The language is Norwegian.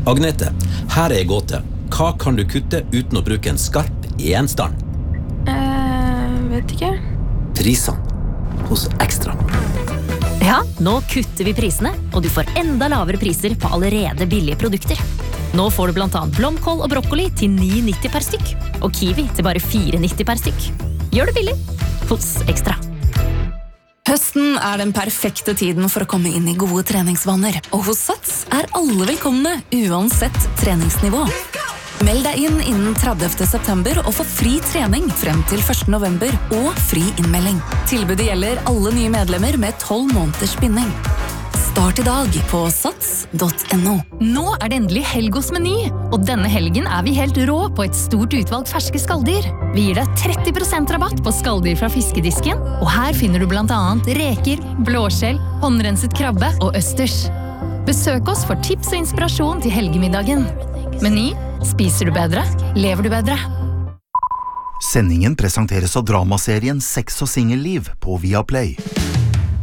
Agnete, her er gåte. Hva kan du kutte uten å bruke en skarp gjenstand? Vet ikke. Prisene hos Ekstra. Ja, nå kutter vi prisene, og du får enda lavere priser på allerede billige produkter. Nå får du blant annet blomkål og brokkoli til 9,90 per stykk, og kiwi til bare 4,90 per stykk. Gjør det billig hos Ekstra. Høsten er den perfekte tiden for å komme inn i gode treningsvaner, og hos Sats er alle velkomne, uansett treningsnivå. Meld deg inn innen 30. september og få fri trening frem til 1. november og fri innmelding. Tilbudet gjelder alle nye medlemmer med 12 måneders binding. Start i dag på sats.no. Nå er det endelig helg hos Meny, og denne helgen er vi helt rå på et stort utvalg ferske skalldyr. Vi gir deg 30% rabatt på skalldyr fra fiskedisken, og her finner du blant annet reker, blåskjell, håndrenset krabbe og østers. Besøk oss for tips og inspirasjon til helgemiddagen. Meny, spiser du bedre, lever du bedre. Sendingen presenteres av dramaserien Sex og Singelliv på Viaplay.